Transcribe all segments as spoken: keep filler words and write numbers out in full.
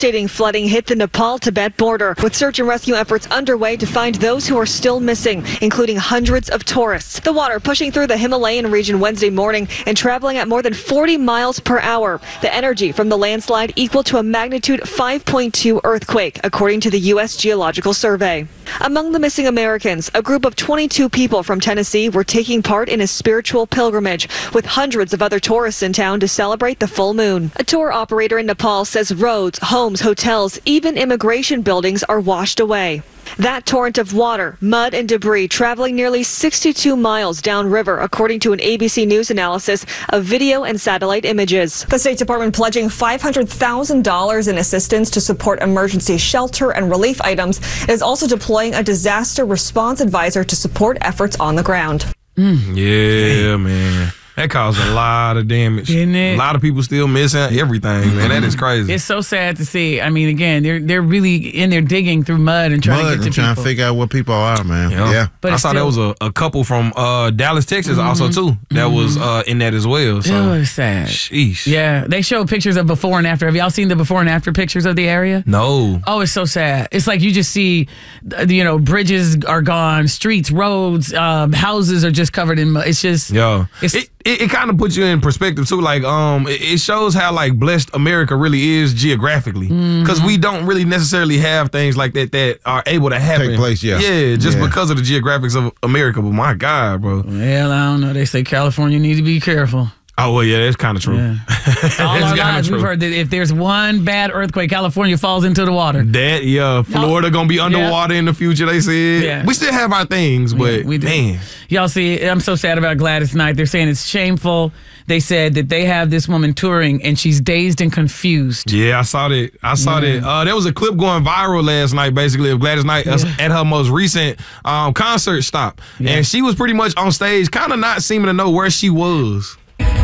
Devastating flooding hit the Nepal-Tibet border, with search and rescue efforts underway to find those who are still missing, including hundreds of tourists. The water pushing through the Himalayan region Wednesday morning and traveling at more than forty miles per hour. The energy from the landslide equal to a magnitude five point two earthquake, according to the U S Geological Survey. Among the missing Americans, a group of twenty-two people from Tennessee were taking part in a spiritual pilgrimage, with hundreds of other tourists in town to celebrate the full moon. A tour operator in Nepal says roads, homes, hotels, even immigration buildings are washed away. That torrent of water, mud, and debris traveling nearly sixty-two miles downriver, according to an A B C News analysis of video and satellite images. The State Department pledging five hundred thousand dollars in assistance to support emergency shelter and relief items. It is also deploying a disaster response advisor to support efforts on the ground. Mm. Yeah, man. That caused a lot of damage. Isn't it? A lot of people still missing everything, man. That is crazy. It's so sad to see. I mean, again, they're they're really in there digging through mud and trying mud to get to and trying people. to figure out what people are, man. Yeah. yeah. But I it's saw still, there was a, a couple from uh, Dallas, Texas Mm-hmm. also, too. That mm-hmm. was uh, in that as well. So. Oh, it's sad. Sheesh. Yeah, they show pictures of before and after. Have y'all seen the before and after pictures of the area? No. Oh, it's so sad. It's like you just see, you know, bridges are gone, streets, roads, um, houses are just covered in mud. It's just, Yo. It's, it it, it kind of puts you in perspective, too. Like, um, it, it shows how, like, blessed America really is geographically. Because mm-hmm. we don't really necessarily have things like that that are able to happen. Take place, yeah. Yeah, just yeah. because of the geographics of America. But my God, bro. Well, I don't know. They say California need to be careful. Oh, well, yeah, that's kind of true. Yeah. All our lives, we've heard that if there's one bad earthquake, California falls into the water. That, yeah, Florida going to be underwater yeah. in the future, they said. Yeah. We still have our things, but, yeah, we do. man. Y'all see, I'm so sad about Gladys Knight. They're saying it's shameful. They said that they have this woman touring, and she's dazed and confused. Yeah, I saw that. I saw yeah. that. Uh, there was a clip going viral last night, basically, of Gladys Knight yeah. at her most recent um, concert stop. Yeah. And she was pretty much on stage, kind of not seeming to know where she was.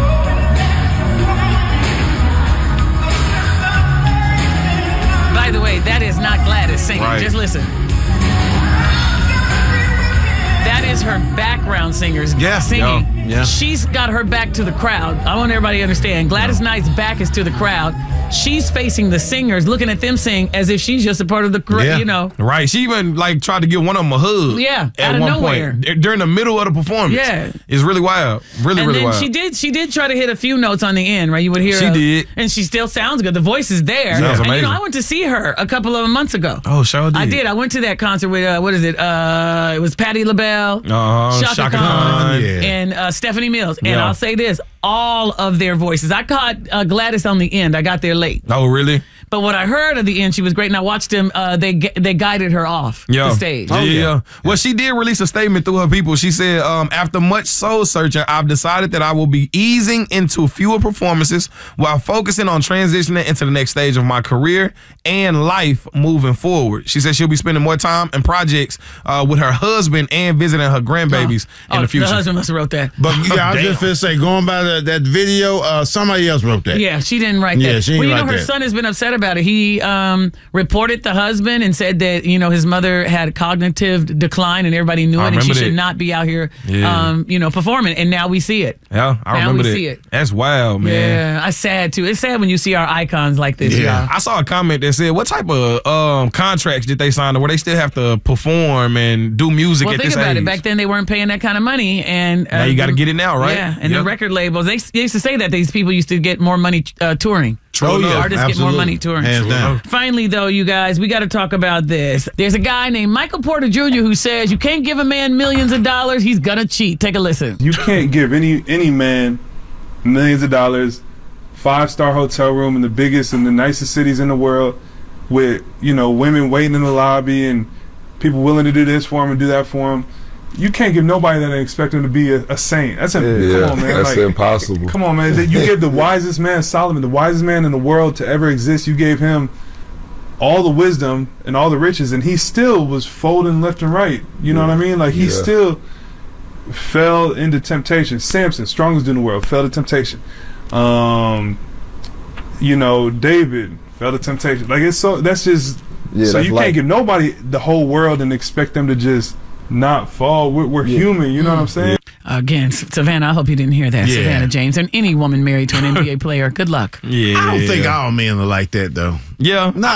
By the way, that is not Gladys singing. Right. Just listen. That is her background singers yeah. singing. Yo. Yeah. She's got her back to the crowd. I want everybody to understand. Gladys Knight's back is to the crowd. She's facing the singers, looking at them sing as if she's just a part of the crowd, yeah. you know. Right. She even, like, tried to give one of them a hug. Yeah, at out of one nowhere. point. During the middle of the performance. Yeah. It's really wild. Really, and really then wild. she did she did try to hit a few notes on the end, right? You would hear She a, did. And she still sounds good. The voice is there. Sounds and amazing. you know, I went to see her a couple of months ago. Oh, sure did. I did. I went to that concert with, uh, what is it? Uh, it was Patti LaBelle, uh, Shaka, Shaka Khan, Khan yeah. and uh, Stephanie Mills. And Yeah. I'll say this, all of their voices. I caught uh, Gladys on the end. I got there late. Oh, really? But what I heard at the end, she was great. And I watched them. Uh, they they guided her off yeah. the stage. Oh, yeah. yeah. Well, she did release a statement through her people. She said, um, after much soul searching, I've decided that I will be easing into fewer performances while focusing on transitioning into the next stage of my career and life moving forward. She said she'll be spending more time in projects uh, with her husband and visiting her grandbabies oh. in oh, the future. The husband must have wrote that. But yeah, I was Damn. just going to say, going by the, that video, uh, somebody else wrote that. Yeah, she didn't write that. Yeah, she didn't well, you write know, her that. son has been upset about it. He um, reported the husband and said that, you know, his mother had cognitive decline and everybody knew I it and she remember should that. not be out here, Yeah. um, you know, performing. And now we see it. Yeah, I now remember we that. see it. That's wild, man. Yeah, it's sad too. It's sad when you see our icons like this, Yeah. y'all. I saw a comment that said, what type of um, contracts did they sign where they still have to perform and do music Well, at think this about age? it. Back then, they weren't paying that kind of money, and uh, Now you got to get it now, right? Yeah, and Yep. the record labels, they, they used to say that these people used to get more money uh, touring. True Oh, enough. yeah. Artists get more absolutely. money touring. Hands down. Finally, though, you guys, we got to talk about this. There's a guy named Michael Porter Junior who says you can't give a man millions of dollars, he's gonna cheat. Take a listen. You can't give any any man millions of dollars, five-star hotel room in the biggest and the nicest cities in the world, with, you know, women waiting in the lobby and people willing to do this for him and do that for him. You can't give nobody that and expect him to be a, a saint. That's a, Yeah, come on, man. that's like, impossible. Come on, man. You gave the wisest man, Solomon, the wisest man in the world to ever exist. You gave him all the wisdom and all the riches, and he still was folding left and right. You know Yeah. what I mean? Like, he Yeah. still fell into temptation. Samson, strongest dude in the world, fell to temptation. Um, you know, David fell to temptation. Like, it's so, that's just, Yeah, so that's you like- can't give nobody the whole world and expect them to just not fall. We're, we're Yeah. human, you know what I'm saying? All again, Savannah, I hope you didn't hear that, Yeah. Savannah James, and any woman married to an N B A player. Good luck. Yeah. I don't think all men are like that, though. Yeah. Not